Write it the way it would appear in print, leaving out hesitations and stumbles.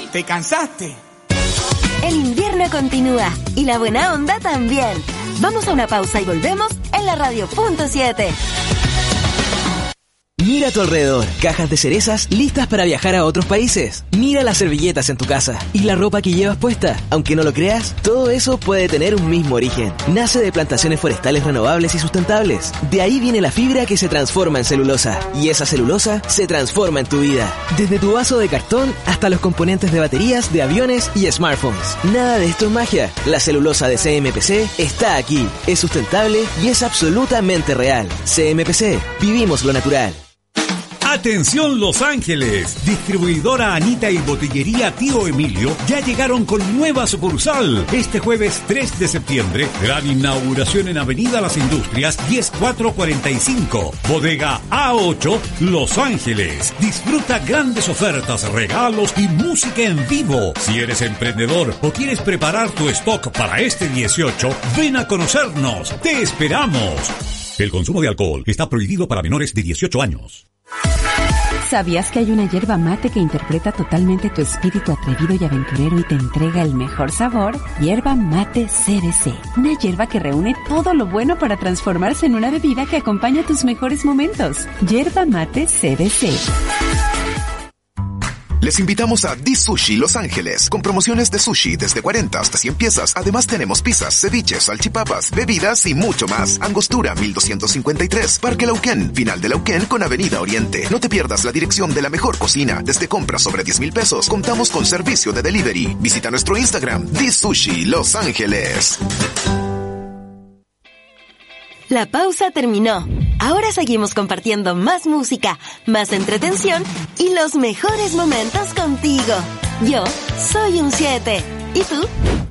¿Te cansaste? El invierno continúa y la buena onda también. Vamos a una pausa y volvemos en la Radio.7. Mira a tu alrededor, cajas de cerezas listas para viajar a otros países. Mira las servilletas en tu casa y la ropa que llevas puesta. Aunque no lo creas, todo eso puede tener un mismo origen. Nace de plantaciones forestales renovables y sustentables. De ahí viene la fibra que se transforma en celulosa. Y esa celulosa se transforma en tu vida. Desde tu vaso de cartón hasta los componentes de baterías, de aviones y smartphones. Nada de esto es magia. La celulosa de CMPC está aquí. Es sustentable y es absolutamente real. CMPC, vivimos lo natural. Atención Los Ángeles, distribuidora Anita y botillería Tío Emilio ya llegaron con nueva sucursal. Este jueves 3 de septiembre, gran inauguración en Avenida Las Industrias 10445, bodega A8, Los Ángeles. Disfruta grandes ofertas, regalos y música en vivo. Si eres emprendedor o quieres preparar tu stock para este 18, ven a conocernos. Te esperamos. El consumo de alcohol está prohibido para menores de 18 años. ¿Sabías que hay una yerba mate que interpreta totalmente tu espíritu atrevido y aventurero y te entrega el mejor sabor? Yerba Mate CBC. Una yerba que reúne todo lo bueno para transformarse en una bebida que acompaña tus mejores momentos. Yerba Mate CBC. Les invitamos a The Sushi Los Ángeles, con promociones de sushi desde 40 hasta 100 piezas. Además tenemos pizzas, ceviches, salchipapas, bebidas y mucho más. Angostura 1253, Parque Lauquén, final de Lauquén con Avenida Oriente. No te pierdas la dirección de la mejor cocina. Desde compras sobre 10,000 pesos, contamos con servicio de delivery. Visita nuestro Instagram, The Sushi Los Ángeles. La pausa terminó. Ahora seguimos compartiendo más música, más entretención y los mejores momentos contigo. Yo soy un 7. ¿Y tú?